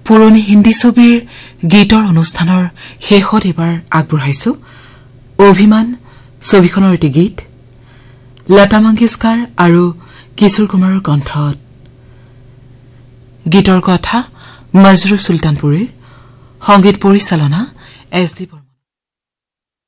পুৰণি হিন্দী ছবিৰ গীতৰ অনুষ্ঠানৰ শেষত এবাৰ আগবঢ়াইছো অভিমান ছবিখনৰ এটি গীত লতা মংগেশকাৰ আৰু কিশোৰ কুমাৰৰ কণ্ঠত গীতৰ কথা মজৰু সুলতানপুৰীৰ সংগীত পৰিচালনা এছ ডি